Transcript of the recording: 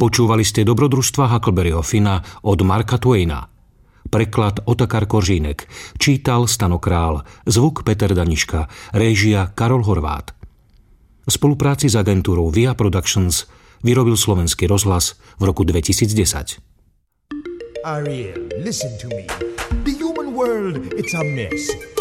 Počúvali ste Dobrodružstva Huckleberryho Finna od Marka Twaina. Preklad Otakar Koržínek. Čítal Stano Král. Zvuk Peter Daniška. Réžia Karol Horvát. V spolupráci s agentúrou Via Productions vyrobil Slovenský rozhlas v roku 2010. Ariel, listen to me. The human world, it's a mess.